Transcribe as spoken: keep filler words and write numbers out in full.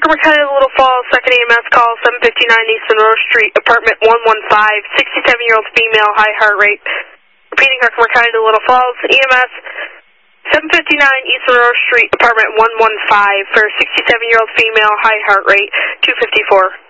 Mercado, Little Falls, second E M S call, seven fifty-nine East Monroe Street, apartment one one five, sixty-seven-year-old female, high heart rate. Repeating, Hartford Mercado, Little Falls, E M S, seven fifty-nine East Monroe Street, apartment one one five, for sixty-seven-year-old female, high heart rate, two fifty-four.